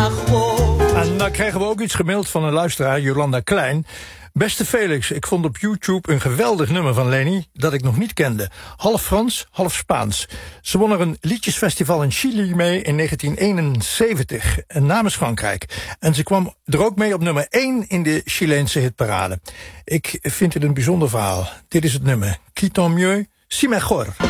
En dan krijgen we ook iets gemaild van een luisteraar, Jolanda Klein. Beste Felix, ik vond op YouTube een geweldig nummer van Leni dat ik nog niet kende. Half Frans, half Spaans. Ze won er een liedjesfestival in Chili mee in 1971, namens Frankrijk. En ze kwam er ook mee op nummer 1 in de Chileense hitparade. Ik vind het een bijzonder verhaal. Dit is het nummer. Qui tant mieux, si mejor.